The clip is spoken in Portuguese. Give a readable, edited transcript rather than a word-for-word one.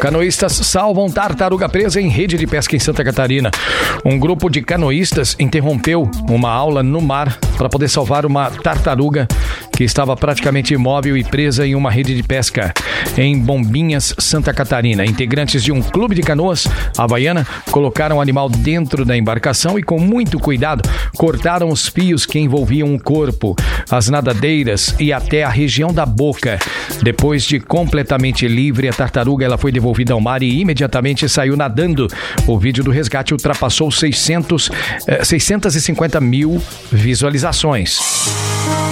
Canoístas salvam tartaruga presa em rede de pesca em Santa Catarina. Um grupo de canoístas interrompeu uma aula no mar para poder salvar uma tartaruga que estava praticamente imóvel e presa em uma rede de pesca em Bombinhas, Santa Catarina. Integrantes de um clube de canoas havaiana colocaram o animal dentro da embarcação e, com muito cuidado, cortaram os fios que envolviam o corpo, as nadadeiras e até a região da boca. Depois de completamente livre, a tartaruga ela foi devolvida ao mar e imediatamente saiu nadando. O vídeo do resgate ultrapassou 650 mil visualizações.